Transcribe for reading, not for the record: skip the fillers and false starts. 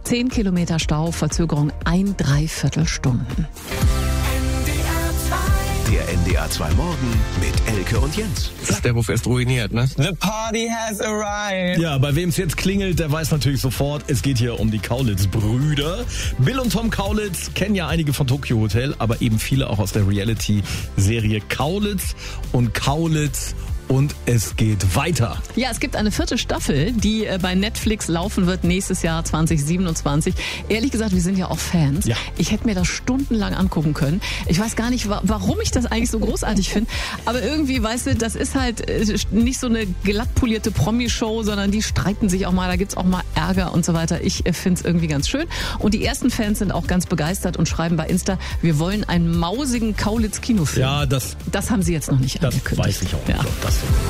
10 Kilometer Stau, Verzögerung 1,75 Stunden. Der NDR 2 Morgen mit Elke und Jens. Das ist der, wo fest ruiniert, ne? The party has arrived. Ja, bei wem es jetzt klingelt, der weiß natürlich sofort, es geht hier um die Kaulitz-Brüder. Bill und Tom Kaulitz kennen ja einige von Tokyo Hotel, aber eben viele auch aus der Reality-Serie Kaulitz und Kaulitz. Und es geht weiter. Ja, es gibt eine 4. Staffel, die bei Netflix laufen wird nächstes Jahr 2027. Ehrlich gesagt, wir sind ja auch Fans. Ja. Ich hätte mir das stundenlang angucken können. Ich weiß gar nicht, warum ich das eigentlich so großartig finde. Aber irgendwie, weißt du, das ist halt nicht so eine glatt polierte Promi-Show, sondern die streiten sich auch mal. Da gibt's auch mal Ärger und so weiter. Ich finde es irgendwie ganz schön. Und die ersten Fans sind auch ganz begeistert und schreiben bei Insta, wir wollen einen mausigen Kaulitz-Kinofilm. Ja, das haben sie jetzt noch nicht weiß angekündigt. ich auch nicht, Ja. ob das so